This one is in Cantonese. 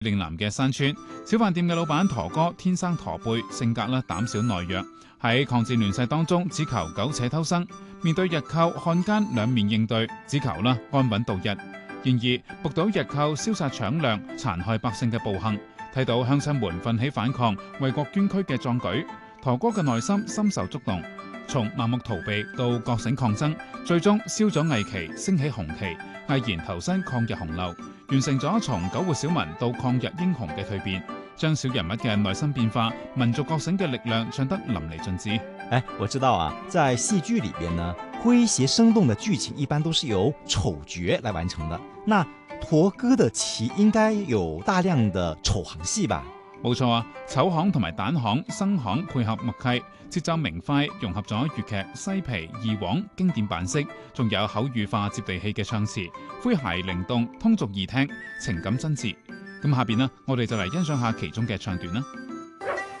嶺南嘅山村小飯店嘅老闆駝哥天生駝背，性格膽小懦弱，喺抗戰亂世當中只求苟且偷生，面對日寇漢奸兩面應對，只求安穩度日。然而目睹日寇燒殺搶掠、殘害百姓嘅暴行，睇到鄉親們奮起反抗、為國捐軀嘅壯舉，駝哥嘅內心深受觸動，從盲目逃避到覺醒抗爭，最終燒咗魏旗，升起紅旗，毅然投身抗日洪流，完成咗從救活小民到抗日英雄嘅蛻變，將小人物嘅內心變化、民族覺醒嘅力量唱得淋漓盡致。 我知道啊，在戲劇裏邊呢，詼諧生動的劇情一般都是由丑角來完成的。那駝哥的戲應該有大量的丑行戲吧？ 冇錯啊，丑行同埋旦行、生行配合默契，節奏明快，融合咗粵劇、西皮、二黃經典版式，仲有口語化接地氣嘅唱詞，詼諧靈動，通俗易聽，情感真摯。咁下邊呢，我哋就嚟欣賞下其中嘅唱段啦。